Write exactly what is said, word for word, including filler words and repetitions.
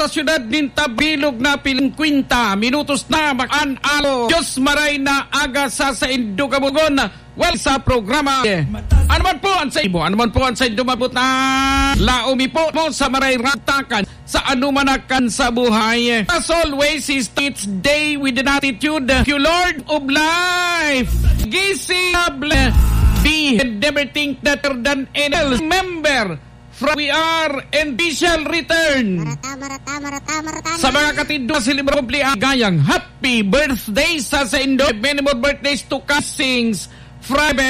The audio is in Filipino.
sa syudad din Tabilog na piling kwinta. Minutos na makan-alo. Diyos maray na aga sa sa Indugamugon. Well, sa programa. Ano man po ang sa ibo? Ano man po ang sa Indumabutan? Laumi po mo sa maray ratakan sa anumanakan sa buhay. As always, is each day with an attitude. Thank you, Lord of life. Gising be and never think better than any else. Remember, from we are and we shall return. Marata, marata, marata, marata. Sa mga katindo sa libro gayang happy birthday sa sa Indo. Many more birthdays to come. Sings Friday.